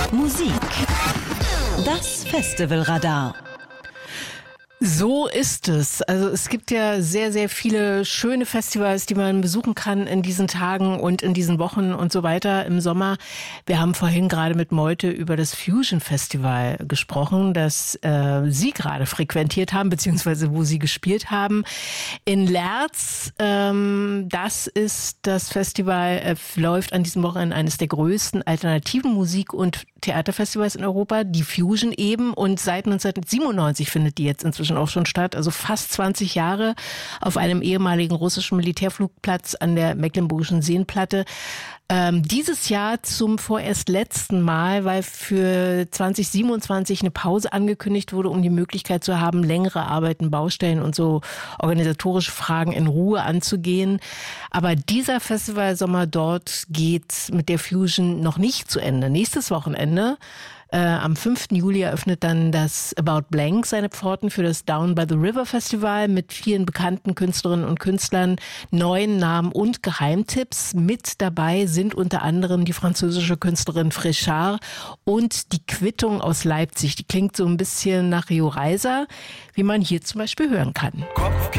Musik. Das Festivalradar. So ist es. Also es gibt ja sehr, sehr viele schöne Festivals, die man besuchen kann in diesen Tagen und in diesen Wochen und so weiter im Sommer. Wir haben vorhin gerade mit Meute über das Fusion Festival gesprochen, das Sie gerade frequentiert haben, beziehungsweise wo Sie gespielt haben. In Lerz, das ist das Festival, läuft an diesem Wochenende eines der größten alternativen Musik- und Theaterfestivals in Europa, die Fusion eben. Und seit 1997 findet die jetzt inzwischen auch schon statt, also fast 20 Jahre auf einem ehemaligen russischen Militärflugplatz an der Mecklenburgischen Seenplatte. Dieses Jahr zum vorerst letzten Mal, weil für 2027 eine Pause angekündigt wurde, um die Möglichkeit zu haben, längere Arbeiten, Baustellen und so organisatorische Fragen in Ruhe anzugehen. Aber dieser Festivalsommer dort geht mit der Fusion noch nicht zu Ende. Nächstes Wochenende, am 5. Juli eröffnet dann das About Blank seine Pforten für das Down by the River Festival mit vielen bekannten Künstlerinnen und Künstlern, neuen Namen und Geheimtipps. Mit dabei sind unter anderem die französische Künstlerin Fréchard und die Quittung aus Leipzig. Die klingt so ein bisschen nach Rio Reiser, wie man hier zum Beispiel hören kann. Kopfkino.